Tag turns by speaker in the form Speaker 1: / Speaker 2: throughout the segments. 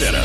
Speaker 1: Center.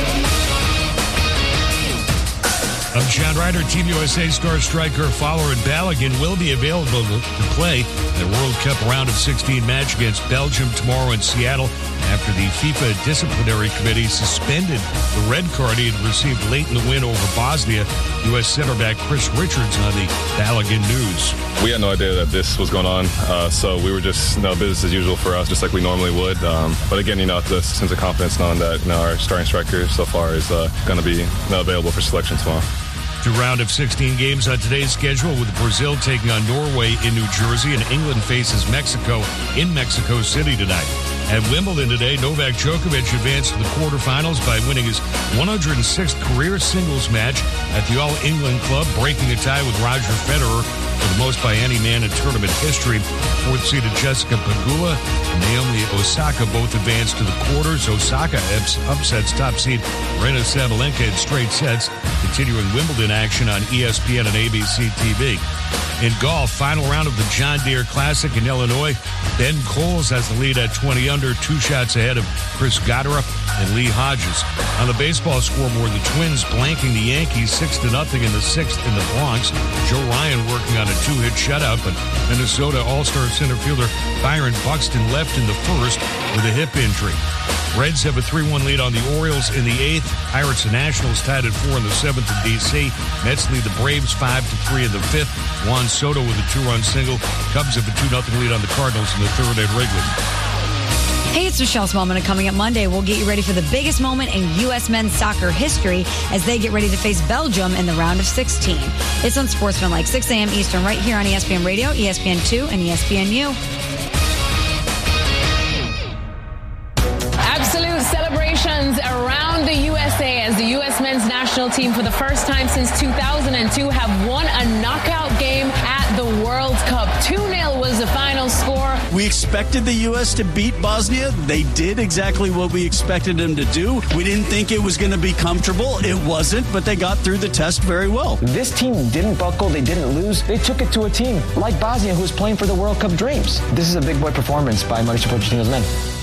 Speaker 2: I'm John Ryder. Team USA star striker Fowler and Balogun will be available to play the World Cup round of 16 match against Belgium tomorrow in Seattle after the FIFA Disciplinary Committee suspended the red card he had received late in the win over Bosnia. U.S. center back Chris Richards on the Balogun news.
Speaker 3: We had no idea that this was going on, so we were just business as usual for us, just like we normally would. But again, the sense of confidence knowing that our starting striker so far is going to be available for selection tomorrow.
Speaker 2: Two round of 16 games on today's schedule, with Brazil taking on Norway in New Jersey, and England faces Mexico in Mexico City tonight. At Wimbledon today, Novak Djokovic advanced to the quarterfinals by winning his 106th career singles match at the All-England Club, breaking a tie with Roger Federer for the most by any man in tournament history. Fourth-seeded Jessica Pegula and Naomi Osaka both advanced to the quarters. Osaka upsets top seed Aryna Sabalenka in straight sets, continuing Wimbledon action on ESPN and ABC TV. In golf, final round of the John Deere Classic in Illinois. Ben Coles has the lead at 20 under, 2 shots ahead of Chris Goddard and Lee Hodges. On the baseball scoreboard, the Twins blanking the Yankees 6-0 in the 6th in the Bronx. Joe Ryan working on a 2-hit shutout, but Minnesota All-Star center fielder Byron Buxton left in the first with a hip injury. Reds have a 3-1 lead on the Orioles in the 8th. Pirates and Nationals tied at 4 in the 7th in D.C. Mets lead the Braves 5-3 in the 5th. Juan Soto with a 2-run single. Cubs have a 2-0 lead on the Cardinals in the 3rd at Wrigley.
Speaker 4: Hey, it's Michelle Smallman, and coming up Monday, we'll get you ready for the biggest moment in U.S. men's soccer history as they get ready to face Belgium in the round of 16. It's on Sportsmanlike, 6 a.m. Eastern, right here on ESPN Radio, ESPN2, and ESPNU.
Speaker 5: Absolute celebrations around the USA as the U.S. men's national team, for the first time since 2002, have won a knockout game at the World Cup. 2-0 was the final score.
Speaker 6: We expected the U.S. to beat Bosnia. They did exactly what we expected them to do. We didn't think it was going to be comfortable. It wasn't, but they got through the test very well.
Speaker 7: This team didn't buckle. They didn't lose. They took it to a team like Bosnia, who was playing for the World Cup dreams. This is a big boy performance by Mauricio Pochettino's men.